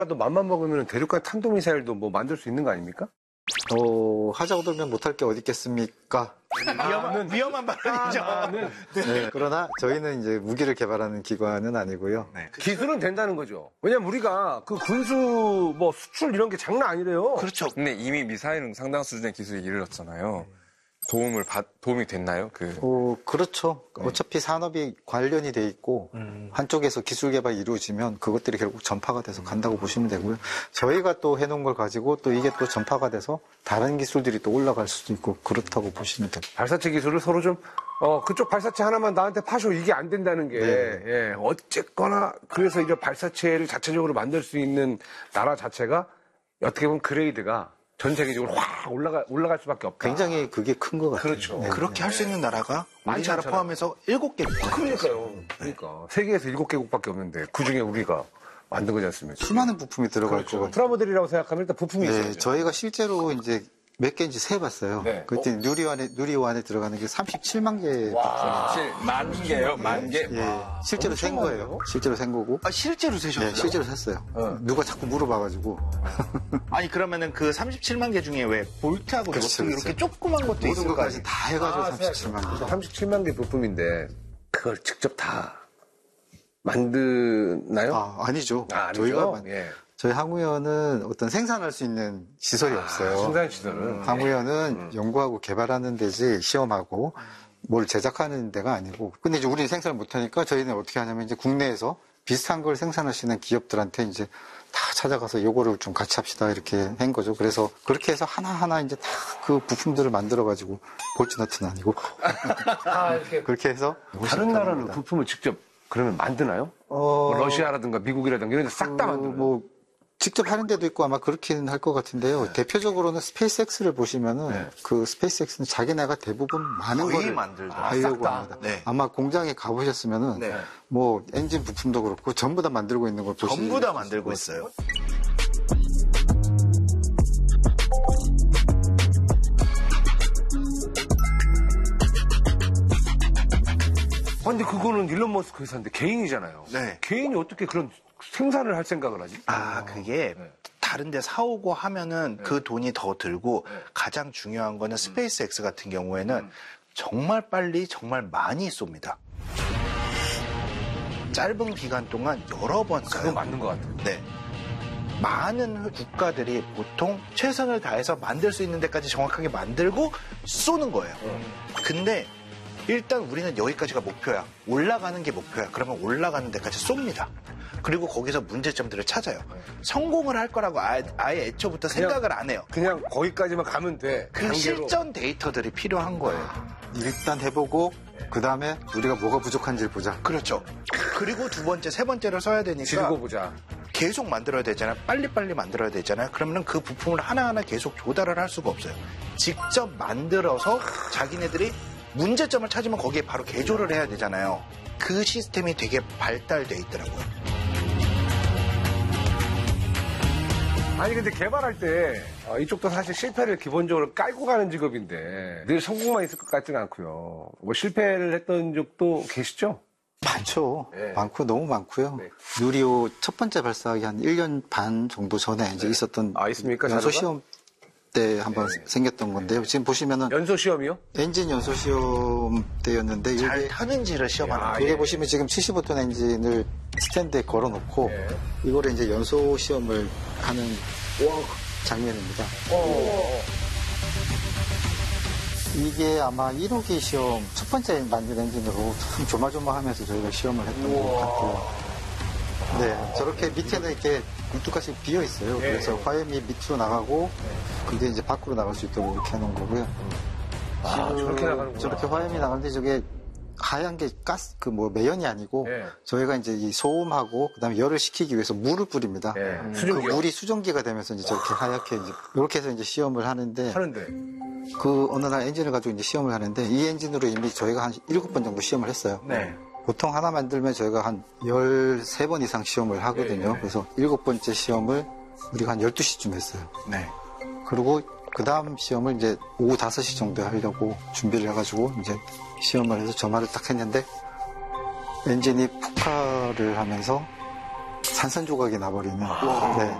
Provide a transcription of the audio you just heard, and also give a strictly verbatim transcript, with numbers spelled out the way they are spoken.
또 맘만 먹으면 대륙간 탄도미사일도 뭐 만들 수 있는 거 아닙니까? 어, 하자고 들면 못할 게 어디 있겠습니까? 위험한, 위험한 발언이죠. 아, 네. 네. 그러나 저희는 이제 무기를 개발하는 기관은 아니고요. 네. 기술은 된다는 거죠. 왜냐면 우리가 그 군수 뭐 수출 이런 게 장난 아니래요. 그렇죠. 근데 이미 미사일은 상당 수준의 기술이 이르렀잖아요. 도움을 받, 도움이 됐나요? 그. 어, 그렇죠. 네. 어차피 산업이 관련이 돼 있고 음. 한쪽에서 기술 개발이 이루어지면 그것들이 결국 전파가 돼서 간다고 보시면 되고요. 저희가 또 해놓은 걸 가지고 또 이게 또 전파가 돼서 다른 기술들이 또 올라갈 수도 있고 그렇다고 보시면 됩니다. 발사체 기술을 서로 좀, 어, 그쪽 발사체 하나만 나한테 파쇼 이게 안 된다는 게, 네. 예, 어쨌거나, 그래서 이제 발사체를 자체적으로 만들 수 있는 나라 자체가 어떻게 보면 그레이드가 전 세계적으로 확 올라가, 올라갈 수밖에 없다. 굉장히 그게 큰 것 같아요. 그렇죠. 네. 그렇게 할 수 있는 나라가 많지 우리나라 않잖아요. 포함해서 일곱 개. 그러니까요. 그러니까. 세계에서 일곱 개국밖에 없는데, 그 중에 우리가 만든 거지 않습니까? 수많은 부품이 들어갈 그렇죠. 거고. 프라모델이라고 생각하면 일단 부품이 네, 있어요. 저희가 실제로 이제 몇 개인지 세봤어요. 네. 그때 누리호 안에, 누리호 안에 들어가는 게 삼십칠만 개. 만 개요? 만 개? 예, 실제로 센 거예요. 실제로 센 거고. 아, 실제로 세셨어요? 네, 실제로 샀어요. 누가 자꾸 물어봐가지고. 아니, 그러면은 그 삼십칠만 개 중에 왜 볼트하고 그렇죠, 너트 그렇죠. 이렇게 조그만 것도 모든 있을 거 것까지 아니에요? 다 해가지고 삼십칠만 개. 삼십칠만 개 부품인데, 그걸 직접 다 만드나요? 아, 아니죠. 아, 아니죠? 저희가 만- 예. 저희 항우연은 어떤 생산할 수 있는 시설이 없어요. 생산 시설은. 항우연은 연구하고 개발하는 데지 시험하고 뭘 제작하는 데가 아니고. 근데 이제 우리는 생산을 못하니까 저희는 어떻게 하냐면 이제 국내에서 비슷한 걸 생산하시는 기업들한테 이제 다 찾아가서 요거를 좀 같이 합시다 이렇게 한 거죠. 그래서 그렇게 해서 하나하나 이제 다 그 부품들을 만들어가지고 볼트너트는 아니고 아, 이렇게. 그렇게 해서 다른 나라는 겁니다. 부품을 직접 그러면 만드나요? 어, 뭐 러시아라든가 미국이라든가 이런 데 싹 다 그 만들어요. 뭐 직접 하는 데도 있고 아마 그렇게는 할 것 같은데요. 대표적으로는 스페이스X를 보시면은 네. 그 스페이스X는 자기네가 대부분 많은 거의 거를 만들죠. 아, 하려고 싹 다. 합니다. 네. 아마 공장에 가보셨으면은 네. 뭐 엔진 부품도 그렇고 전부 다 만들고 있는 걸 보시면 전부 다 만들고 있어요. 아, 근데 그거는 일론 머스크 회사인데 개인이잖아요. 네. 개인이 어떻게 그런 생산을 할 생각을 하지? 아, 그게 다른 데 사오고 하면은 그 돈이 더 들고 가장 중요한 거는 스페이스 X 같은 경우에는 정말 빨리 정말 많이 쏩니다. 짧은 기간 동안 여러 번 그거 써요. 맞는 것 같아요. 네. 많은 국가들이 보통 최선을 다해서 만들 수 있는 데까지 정확하게 만들고 쏘는 거예요. 근데 일단 우리는 여기까지가 목표야. 올라가는 게 목표야. 그러면 올라가는 데까지 쏩니다. 그리고 거기서 문제점들을 찾아요. 성공을 할 거라고 아예, 아예 애초부터 그냥- 생각을 안 해요. 그냥 거기까지만 가면 돼. 그 단계로. 실전 데이터들이 필요한 거예요. 일단 해보고 그 다음에 우리가 뭐가 부족한지를 보자. 그렇죠. 그리고 두 번째, 세 번째를 써야 되니까 지르고 보자. 계속 만들어야 되잖아요. 빨리빨리 만들어야 되잖아요. 그러면은 그 부품을 하나하나 계속 조달을 할 수가 없어요. 직접 만들어서 자기네들이 문제점을 찾으면 거기에 바로 개조를 해야 되잖아요. 그 시스템이 되게 발달돼 있더라고요. 아니 근데 개발할 때 어, 이쪽도 사실 실패를 기본적으로 깔고 가는 직업인데 늘 성공만 있을 것 같지는 않고요. 뭐 실패를 했던 적도 계시죠? 많죠. 네. 많고 너무 많고요. 네. 누리호 첫 번째 발사하기 한 일 년 반 정도 전에 이제 있었던 아, 있습니까? 연소 자료가? 시험 때 한번 네. 생겼던 건데요. 지금 보시면은 연소 시험이요? 엔진 연소 시험 때였는데 잘 이게 타는지를 시험하는 야, 거예요. 이게 예. 보시면 지금 칠십오 톤 엔진을 스탠드에 걸어놓고 예. 이거를 이제 연소 시험을 하는 장면입니다. 어. 이게 아마 일 호기 시험 첫 번째 만든 엔진으로 참 조마조마하면서 저희가 시험을 했던 것 같아요. 네, 저렇게 밑에는 이렇게 굴뚝같이 비어 있어요. 예. 그래서 화염이 밑으로 나가고 그게 이제 밖으로 나갈 수 있도록 이렇게 해놓은 거고요. 아, 지금 저렇게 나가는구나. 저렇게 화염이 나가는데 저게 하얀 게 가스 그 뭐 매연이 아니고 예. 저희가 이제 이 소음하고 그다음에 열을 식히기 위해서 물을 뿌립니다. 예. 그 수증기요? 물이 수증기가 되면서 이제 저렇게 하얗게 이제 이렇게 해서 이제 시험을 하는데 하는데. 그 어느 날 엔진을 가지고 이제 시험을 하는데 이 엔진으로 이미 저희가 한 일곱 번 정도 시험을 했어요. 네. 보통 하나 만들면 저희가 한 열세 번 이상 시험을 하거든요. 예. 그래서 일곱 번째 시험을 우리가 한 열두 시쯤 했어요. 네. 그리고 그 다음 시험을 이제 오후 다섯 시 정도에 하려고 준비를 해가지고 이제 시험을 해서 점화를 딱 했는데 엔진이 폭발을 하면서 산산조각이 나버리는 네.